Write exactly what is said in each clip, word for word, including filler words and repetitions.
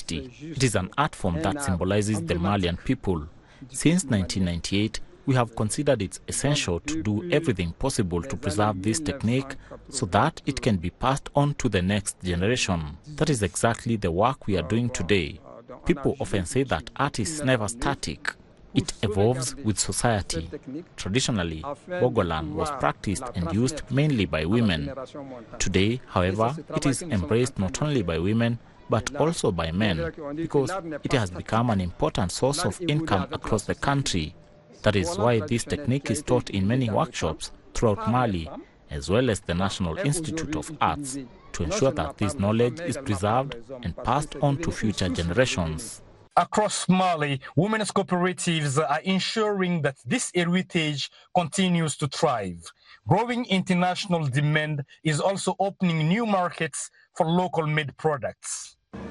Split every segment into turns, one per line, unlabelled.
fifty. It is an art form that symbolizes the Malian people. Since nineteen ninety-eight, we have considered it essential to do everything possible to preserve this technique so that it can be passed on to the next generation. That is exactly the work we are doing today. People often say that art is never static. It evolves with society. Traditionally, Bogolan was practiced and used mainly by women. Today, however, it is embraced not only by women but also by men because it has become an important source of income across the country. That is why this technique is taught in many workshops throughout Mali, as well as the National Institute of Arts, to ensure that this knowledge is preserved and passed on to future generations.
Across Mali, women's cooperatives are ensuring that this heritage continues to thrive. Growing international demand is also opening new markets for local-made products.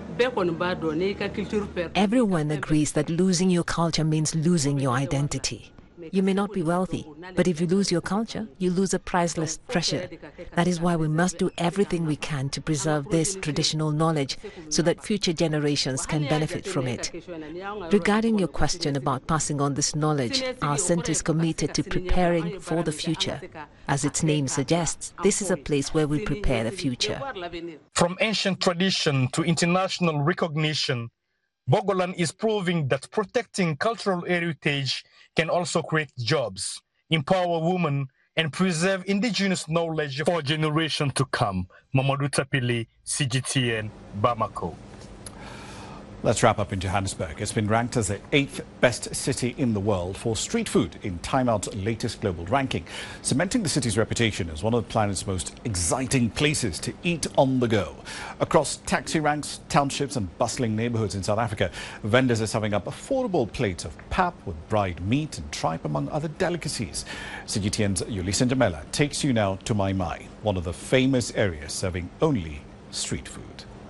Everyone agrees that losing your culture means losing your identity. You may not be wealthy, but if you lose your culture, you lose a priceless treasure. That is why we must do everything we can to preserve this traditional knowledge so that future generations can benefit from it. Regarding your question about passing on this knowledge, our center is committed to preparing for the future. As its name suggests, this is a place where we prepare the future.
From ancient tradition to international recognition, Bogolan is proving that protecting cultural heritage can also create jobs, empower women, and preserve indigenous knowledge for generations to come. Mamadou Tapili, C G T N, Bamako.
Let's wrap up in Johannesburg. It's been ranked as the eighth best city in the world for street food in Time Out's latest global ranking, cementing the city's reputation as one of the planet's most exciting places to eat on the go. Across taxi ranks, townships and bustling neighborhoods in South Africa, vendors are serving up affordable plates of pap with dried meat and tripe, among other delicacies. C G T N's Yolisa Njamela takes you now to Mai Mai, one of the famous areas serving only street food.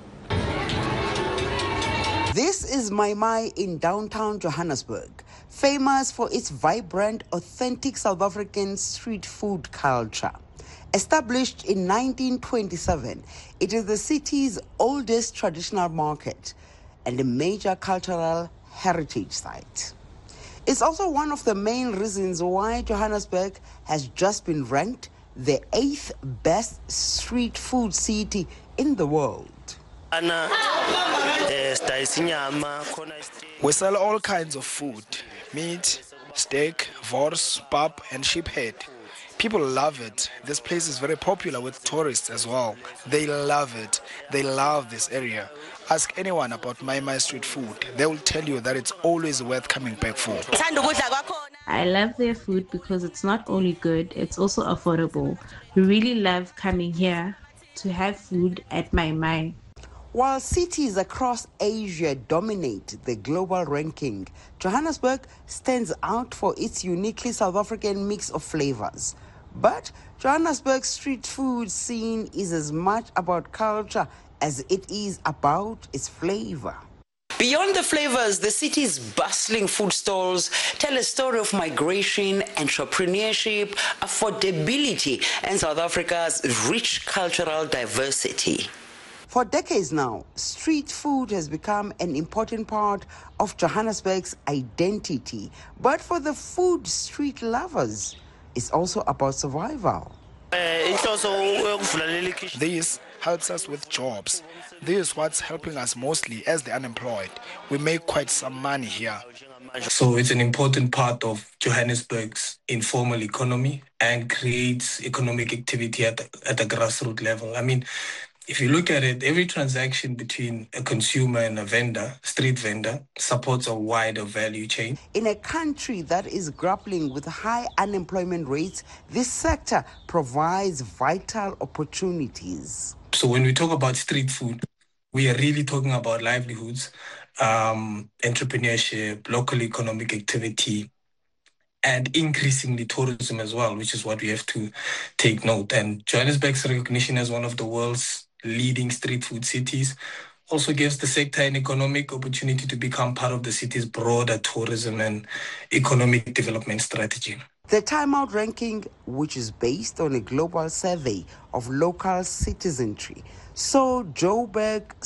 This is Mai Mai in downtown Johannesburg, famous for its vibrant, authentic South African street food culture. Established in nineteen twenty-seven, it is the city's oldest traditional market and a major cultural heritage site. It's also one of the main reasons why Johannesburg has just been ranked the eighth best street food city in the world.
We sell all kinds of food: meat, steak, wors, pap, and sheephead. People love it. This place is very popular with tourists as well. They love it. They love this area. Ask anyone about Mai Mai street food. They will tell you that it's always worth coming back for.
I love their food because it's not only good, it's also affordable. We really love coming here to have food at Mai Mai.
While cities across Asia dominate the global ranking, Johannesburg stands out for its uniquely South African mix of flavors. But Johannesburg's street food scene is as much about culture as it is about its flavor.
Beyond the flavors, the city's bustling food stalls tell a story of migration, entrepreneurship, affordability, and South Africa's rich cultural diversity.
For decades now, street food has become an important part of Johannesburg's identity. But for the food street lovers, it's also about survival.
This helps us with jobs. This is what's helping us mostly as the unemployed. We make quite some money here.
So it's an important part of Johannesburg's informal economy and creates economic activity at the, at the grassroots level. I mean, if you look at it, every transaction between a consumer and a vendor, street vendor, supports a wider value chain.
In a country that is grappling with high unemployment rates, this sector provides vital opportunities.
So when we talk about street food, we are really talking about livelihoods, um, entrepreneurship, local economic activity, and increasingly tourism as well, which is what we have to take note. And Johannesburg's recognition as one of the world's leading street food cities also gives the sector an economic opportunity to become part of the city's broader tourism and economic development strategy.
The Time Out ranking, which is based on a global survey of local citizenry, saw Joburg